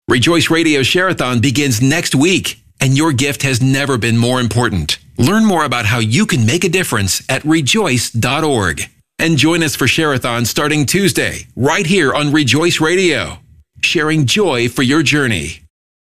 Rejoice Radio Share-a-thon begins next week, and your gift has never been more important. Learn more about how you can make a difference at rejoice.org. And join us for Share-a-thon starting Tuesday, right here on Rejoice Radio. Sharing joy for your journey.